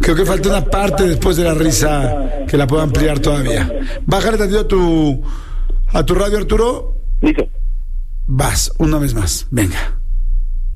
Creo que falta una parte después de la risa que la puedo ampliar todavía. Bájale tantito a tu radio, Arturo. Listo. Vas, una vez más. Venga.